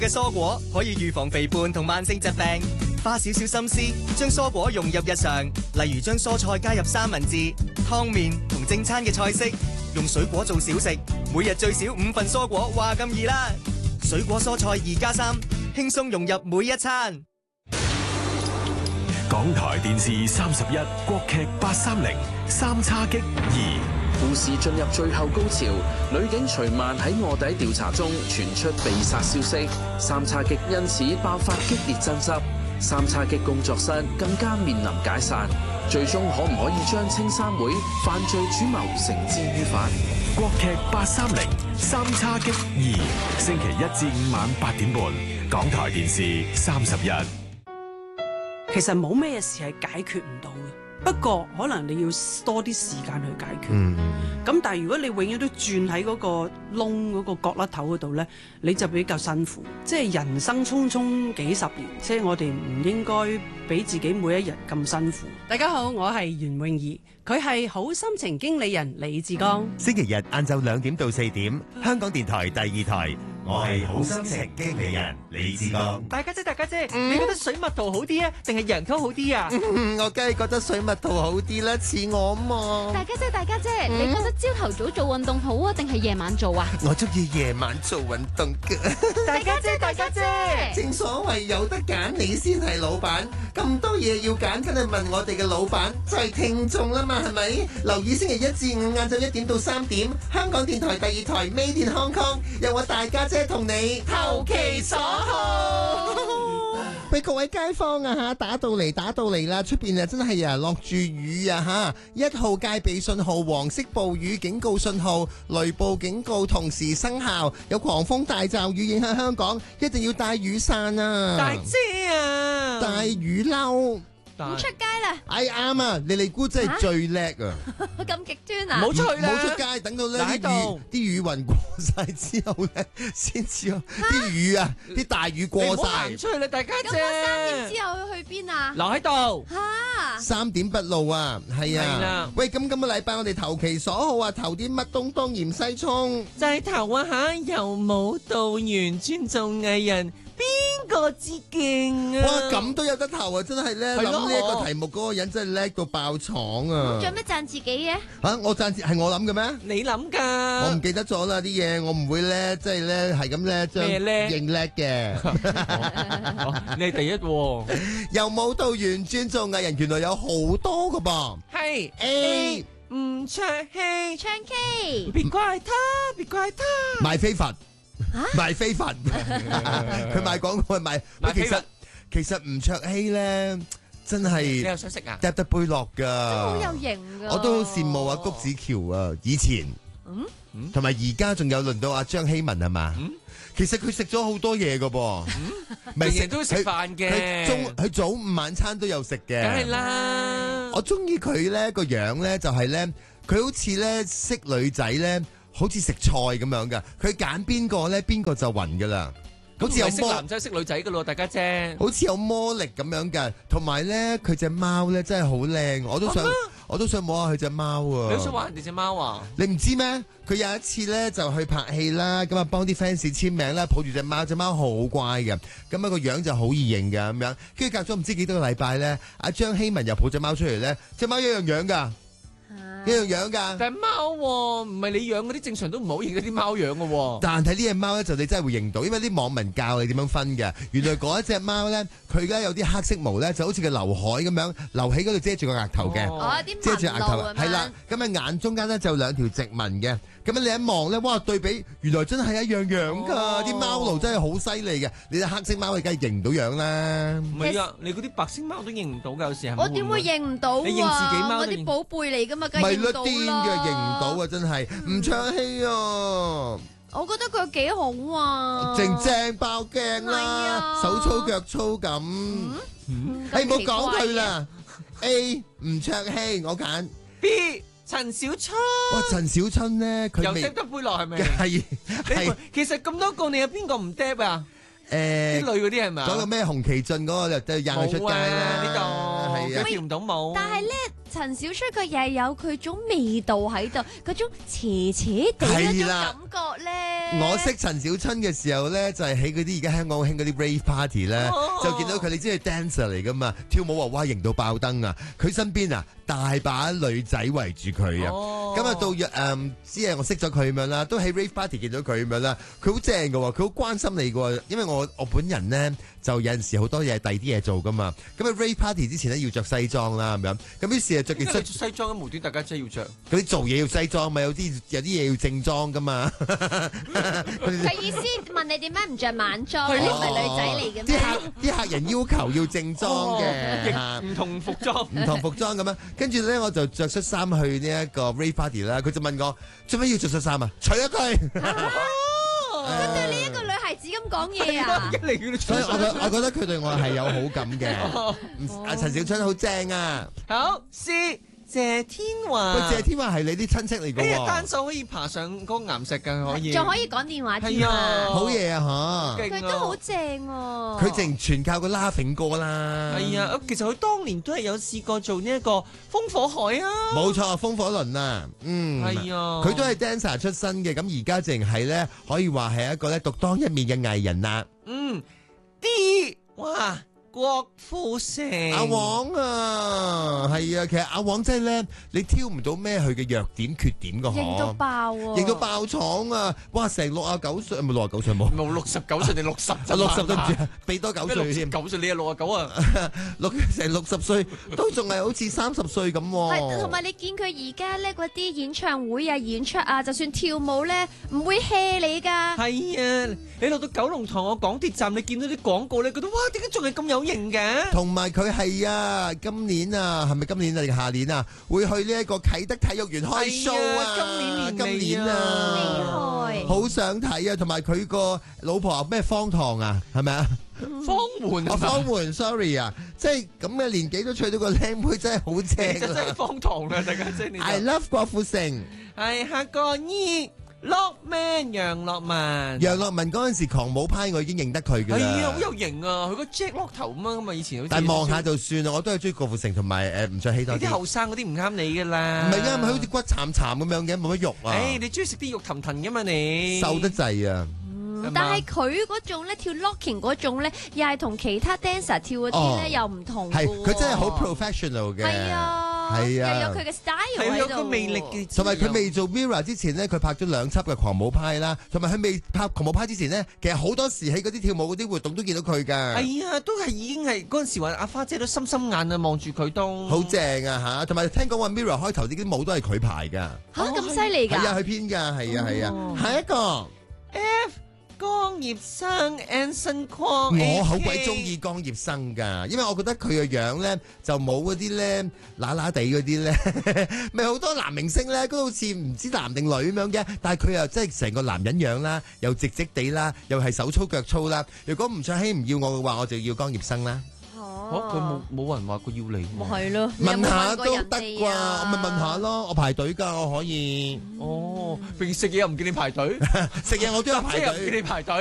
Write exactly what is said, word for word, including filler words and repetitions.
嘅蔬果可以預防肥胖同慢性疾病，花少少心思將蔬果融入日常，例如將蔬菜加入三文治、湯麵同正餐嘅菜式，用水果做小食，每日最少五份蔬果，話咁易啦！水果蔬菜二加三，輕鬆融入每一餐。 港台電視三十一國劇八三零三叉戟二。 故事進入最後高潮，女警徐曼喺臥底調查中傳出被殺消息，三叉戟因此爆發激烈爭執，三叉戟工作室更加面臨解散，最終可唔可以將青衫妹犯罪主謀繩之於法？ 國劇八三零三叉戟二，星期一至五晚八點半，港台電視三十一。 其實冇咩事係解決唔到嘅，不過可能你要多啲時間去解決。嗯，咁但係如果你永遠都轉喺嗰個窿嗰個角落頭嗰度呢，你就比較辛苦。即係人生匆匆幾十年，即係我哋唔應該俾自己每一日咁辛苦。大家好，我係袁詠儀，佢係好心情經理人李志剛。 星期日晏晝兩點到四點，香港電台第二台。我係好心情經理人李志剛。 大家姐，大家姐，嗯、你覺得水蜜桃好啲啊，定係洋蔥好啲啊？ 嗯、我梗係覺得水蜜桃好啲啦，似我嘛。 大家姐，大家姐， 嗯、 你覺得朝頭早做運動好啊，定係夜晚做啊？ 我中意夜晚做運動㗎。 大家姐，大家姐， 正所謂有得揀，你先係老闆。咁多嘢要揀，梗係問我哋嘅老闆，就係、是、聽眾啦嘛，係咪？留意星期一至五晏晝一點到三點，香港電台第二台 Made in Hong Kong，有我大家姐同你投其所好。喂，各位街坊啊嚇，打到嚟打到嚟啦！出邊啊真係啊落住雨啊嚇，一號戒備信號、黃色暴雨警告信號、雷暴警告同時生效，有狂風大驟雨影響香港，一定要帶雨傘啊！ 大姐啊， 帶雨褸。 唔出街啦！ 哎啱啊，你尼姑真係最叻啊！ 咁極端啊！ 唔好出去啦！ 唔好出街，等到咧啲雨啲雨雲過晒之後咧，先至啲雨啊，啲大雨過晒。唔好行出去啦，大家姐。 咁我三點之後去邊啊？ 留喺度。 嚇！ 三點不露啊，係啊。喂，咁今個禮拜我哋投其所好啊，投啲乜東東鹽西葱？ 就係投啊嚇，由舞蹈員尊重藝人。邊個致敬啊！ 哇，咁都有得投啊！真係咧諗呢一個題目嗰個人真係叻到爆廠啊！ 仲有咩讚自己嘅？ 嚇，我讚自係我諗嘅咩？ 你諗㗎？ 我唔記得咗啦啲嘢，我唔會咧，即係咧係咁咧將認叻嘅。 你係第一喎！ 由舞蹈員尊重藝人，原來有好多㗎噃。 係 A 吳卓羲唱 K， 別怪他，別怪他， 賣飛佛。賣飛佛，佢賣廣告係賣。 賣其實其實吳卓羲咧真係你又想食啊？ 嗒得杯落㗎， 好有型㗎。 我都好羨慕阿谷子喬啊！以前，嗯，同埋而家仲有輪到阿張希文係嘛？嗯，其實佢食咗好多嘢㗎噃， 咪成日都食飯嘅。 佢中佢早午晚餐都有食嘅。 梗係啦， 我中意佢咧個樣咧就係咧，佢好似咧識女仔咧。好似食菜咁樣噶，佢揀邊個咧，邊個就暈噶啦。好似有識男仔識女仔噶咯，大家姐。 好似有魔力咁樣噶，同埋咧佢隻貓咧真係好靚，我都想、啊、我都想摸下佢隻貓啊！ 你都想玩人哋隻貓啊？ 你唔知咩？佢有一次咧就去拍戲啦，咁啊幫啲 fans 簽名啦，抱住隻貓，隻貓好乖嘅，咁啊個樣就好易認嘅咁樣。跟住隔咗唔知幾多個禮拜咧，阿張希文又抱隻貓出嚟咧，隻貓一樣樣噶。一樣樣噶， 但係貓唔係你養嗰啲，正常都唔好認得啲貓樣嘅喎。 但係呢隻貓咧就你真係會認到，因為啲網民教你點樣分嘅。原來嗰一隻貓咧，佢而家有啲黑色毛咧，就好似個劉海咁樣，留喺嗰度遮住個額頭嘅， 哦、 遮住額頭係啦。咁啊眼中間咧就有兩條直紋嘅。咁你一望咧，哇對比原來真係一樣樣噶，啲、哦、貓奴真係好犀利嘅。你隻黑色貓你梗係認唔到樣啦。 唔係啊，你嗰啲白色貓都認唔到㗎，有時係咪？ 我點會認唔到啊？ 你認自己貓我啲寶貝嚟㗎嘛，梗係認到啦。 係咯，癲嘅認唔到啊，真係唔唱戲啊！ 我覺得佢幾好啊， 正正爆鏡啦，啊、手粗腳粗咁。誒，唔好講佢啦。A 吳卓羲，我揀 B。陳小春， 哇！陳小春咧，佢又嗒得杯落係咪？ 係係， 其實咁多個，你有邊個唔嗒啊？ 誒， 啲女嗰啲係咪？ 嗰個咩洪其俊嗰個就就引佢出街啦。 呢度係啊，跳唔到舞。 但係咧， 陳小春佢又係有佢種味道喺度，嗰種斜斜地嗰種感覺咧。 我識陳小春嘅時候咧，就係喺嗰啲而家香港好興嗰啲 rave party 咧， 哦、 就見到佢，你知係 dancer 嚟噶嘛，跳舞啊哇型到爆燈啊！佢身邊啊大把女仔圍住佢啊，咁啊、哦、到約誒，只、嗯、係我識咗佢咁樣啦，都喺 rave party 見到佢咁樣啦，佢好正噶，佢好關心你噶，因為我我本人咧就有陣時好多嘢第二啲嘢做噶嘛，咁啊 rave party 之前咧要着西裝啦咁樣，咁於是啊着件西西裝無端大家真係要着， 嗰啲做嘢要西裝咪有啲有啲嘢要正裝噶嘛。 佢意思問你點解唔着晚裝？你唔係女仔嚟嘅咩？ 啲客啲客人要求要正裝嘅， 唔同服裝， 唔同服裝咁樣。跟住咧，我就着恤衫去呢一個 rave party 啦。佢就問我做咩要着恤衫啊？除咗佢。 佢對你一個女孩子咁講嘢啊！ 所以我覺我覺得佢對我係有好感嘅。阿陳小春好正啊！ 好，試。謝天華， 喂，謝天華係你啲親戚嚟㗎喎， 單手可以爬上嗰個岩石㗎，可以， 仲可以講電話添啊！ 好嘢啊嚇！ 佢都好正喎， 佢淨全靠個 laughing 歌啦。 係啊，其實佢當年都係有試過做呢一個風火海啊。冇錯，風火輪啊，嗯， 係啊， 佢都係 dancer 出身嘅，咁而家淨係咧可以話係一個咧獨當一面嘅藝人啦。 嗯，啲哇！郭富城， 阿黃啊，係啊，其實阿黃真係咧，你挑唔到咩佢嘅弱點缺點噶， 型到爆啊， 型到爆廠啊！哇，成六啊九歲，唔係六啊九歲冇， 冇六十九歲定六十？ 六十對唔住，俾多九歲添。 九歲你係六啊九啊？ 六成六十歲都仲係好似三十歲咁。 係，同埋你見佢而家咧嗰啲演唱會啊、演出啊，就算跳舞咧，唔會 hea 你噶。 係啊，你落到九龍塘個港鐵站，你見到啲廣告咧，覺得哇，點解仲係咁有型嘅？ 同埋佢係啊，今年啊，係咪今年啊定下年啊，會去呢一個啟德體育園開 show 啊！ 今年今年啊， 厲害， 好想睇啊！同埋佢個老婆啊，咩方糖啊，係咪啊？ 方媛啊，方媛 ，sorry 啊，即係咁嘅年紀都娶到個靚妹，真係好正啊！ 真係方糖啦，大家真係。 I love 郭富城， 係下個二。Lockman 楊樂文， 楊樂文嗰陣時狂舞派我已經認得佢㗎啦， 係啊，好有型啊！佢個 Jack 落頭咁啊嘛，以前好似。 但望下就算啦，我都係中意郭富城同埋誒吳卓羲多啲。 啲後生嗰啲唔啱你㗎啦。 唔係啊，咪好似骨慘慘咁樣嘅，冇乜肉啊。 誒，你中意食啲肉騰騰㗎嘛你？ 瘦得滯啊！ 但係佢嗰種咧跳 locking 嗰種咧，又係同其他 dancer 跳嗰啲咧又唔同。 係，佢真係好 professional 嘅。 係啊，係啊，又有佢嘅 style 喺度。 係有個魅力嘅。 同埋佢未做 Mirror 之前咧，佢拍咗兩輯嘅狂舞派啦。同埋佢未拍狂舞派之前咧，其實好多時喺嗰啲跳舞嗰啲活動都見到佢㗎。 係啊，都係已經係嗰陣時話阿花姐都心心眼啊，望住佢都。 好正啊嚇！同埋聽講話 Mirror 開頭啲舞都係佢排㗎。 嚇咁犀利㗎！ 係啊，佢編㗎，係啊，係啊。下一個 F。江業生 Anson Kwok， 我好鬼中意江業生噶，因為我覺得佢個樣咧就冇嗰啲咧乸乸地嗰啲咧，咪好多男明星咧都好似唔知男定女咁樣嘅，但係佢又真係成個男人樣啦，又直直地啦，又係手粗腳粗啦。如果吳卓羲唔要我嘅話，我就要江業生啦。 哦，佢冇冇人話佢要你， 咪係咯， 問下都得啩，我咪問下咯，我排隊㗎，我可以。 哦，平時食嘢又唔見你排隊， 食嘢我都有排隊， 又唔見你排隊。